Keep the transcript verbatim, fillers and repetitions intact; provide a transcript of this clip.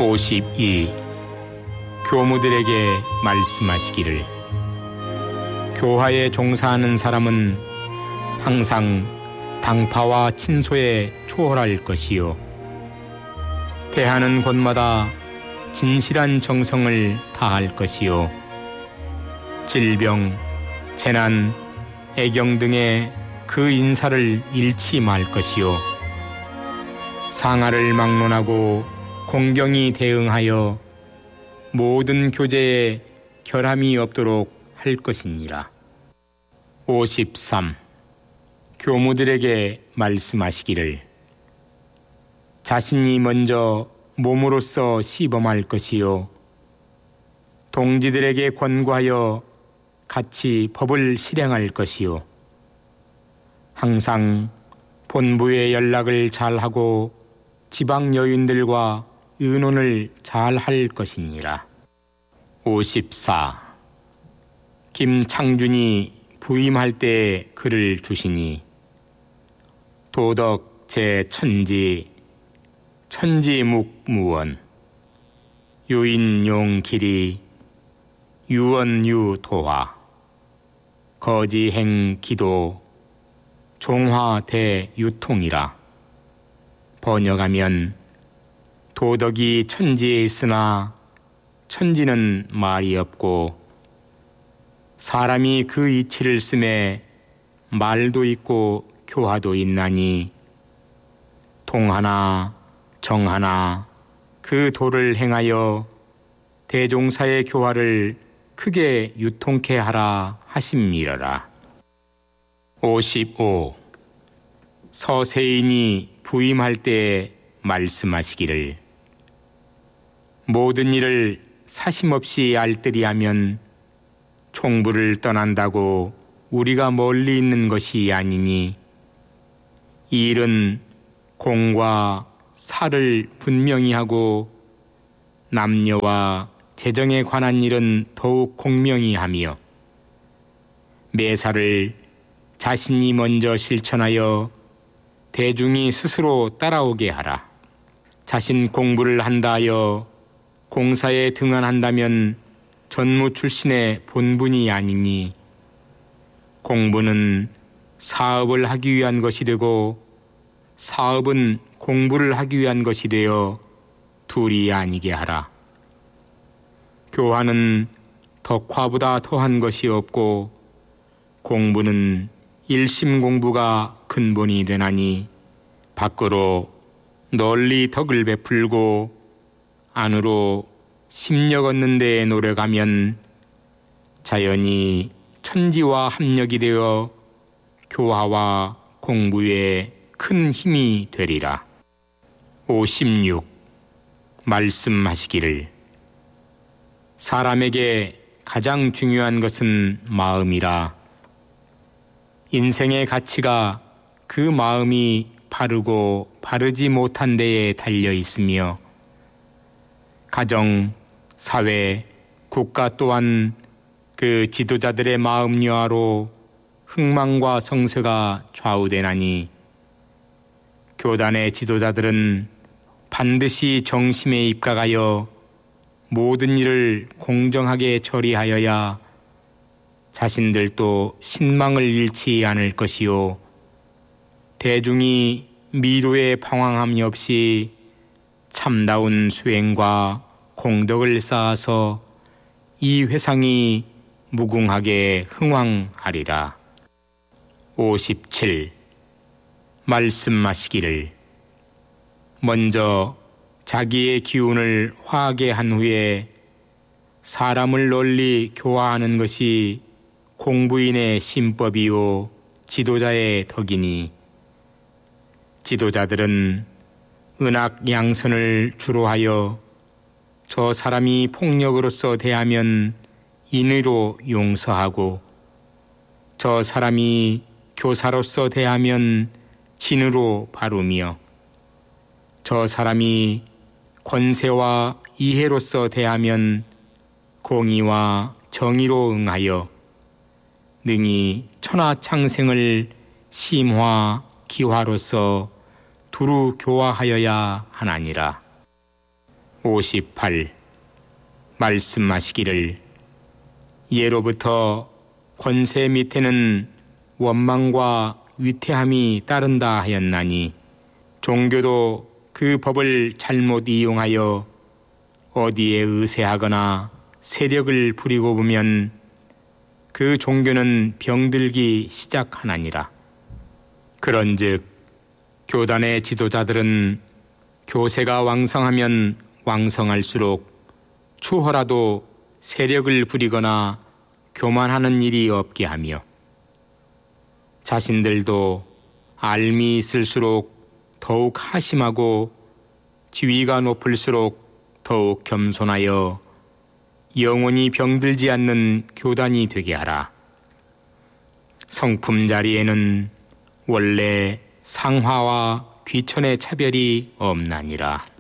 오십이. 교무들에게 말씀하시기를 교화에 종사하는 사람은 항상 당파와 친소에 초월할 것이요 대하는 곳마다 진실한 정성을 다할 것이요 질병, 재난, 애경 등의 그 인사를 잃지 말 것이요 상하를 막론하고 공경히 대응하여 모든 교제에 결함이 없도록 할 것이니라. 오십삼. 교무들에게 말씀하시기를 자신이 먼저 몸으로써 시범할 것이요 동지들에게 권고하여 같이 법을 실행할 것이요 항상 본부의 연락을 잘하고 지방 여인들과 의논을 잘할 것이니라. 오십사. 김창준이 부임할 때 글을 주시니 도덕 제천지 천지묵무원 유인용길이 유언유도화 거지행기도 종화대유통이라. 번역하면 도덕이 천지에 있으나 천지는 말이 없고 사람이 그 이치를 쓰매 말도 있고 교화도 있나니 동하나 정하나 그 도를 행하여 대종사의 교화를 크게 유통케 하라 하심이러라. 오십오. 서세인이 부임할 때 말씀하시기를 모든 일을 사심없이 알뜰히하면 총부를 떠난다고 우리가 멀리 있는 것이 아니니 이 일은 공과 사를 분명히 하고 남녀와 재정에 관한 일은 더욱 공명히 하며 매사를 자신이 먼저 실천하여 대중이 스스로 따라오게 하라. 자신 공부를 한다 하여 공사에 등한한다면 전무 출신의 본분이 아니니 공부는 사업을 하기 위한 것이 되고 사업은 공부를 하기 위한 것이 되어 둘이 아니게 하라. 교화는 덕화보다 더한 것이 없고 공부는 일심 공부가 근본이 되나니 밖으로 널리 덕을 베풀고 안으로 심력 얻는 데에 노력하면 자연히 천지와 합력이 되어 교화와 공부에 큰 힘이 되리라. 오십육. 말씀하시기를 사람에게 가장 중요한 것은 마음이라. 인생의 가치가 그 마음이 바르고 바르지 못한 데에 달려 있으며 가정, 사회, 국가 또한 그 지도자들의 마음 여하로 흥망과 성쇠가 좌우되나니 교단의 지도자들은 반드시 정심에 입각하여 모든 일을 공정하게 처리하여야 자신들도 신망을 잃지 않을 것이요 대중이 미로에 방황함이 없이 참다운 수행과 공덕을 쌓아서 이 회상이 무궁하게 흥왕하리라. 오십칠. 말씀하시기를 먼저 자기의 기운을 화하게 한 후에 사람을 널리 교화하는 것이 공부인의 신법이요 지도자의 덕이니 지도자들은 은악 양선을 주로 하여 저 사람이 폭력으로서 대하면 인의로 용서하고 저 사람이 교사로서 대하면 진으로 바루며 저 사람이 권세와 이해로서 대하면 공의와 정의로 응하여 능히 천하창생을 심화, 기화로서 두루 교화하여야 하나니라. 오십팔. 말씀하시기를 예로부터 권세 밑에는 원망과 위태함이 따른다 하였나니 종교도 그 법을 잘못 이용하여 어디에 의세하거나 세력을 부리고 보면 그 종교는 병들기 시작하나니라. 그런즉 교단의 지도자들은 교세가 왕성하면 왕성할수록 추호라도 세력을 부리거나 교만하는 일이 없게 하며 자신들도 알미 있을수록 더욱 하심하고 지위가 높을수록 더욱 겸손하여 영원히 병들지 않는 교단이 되게 하라. 성품 자리에는 원래 상화와 귀천의 차별이 없나니라.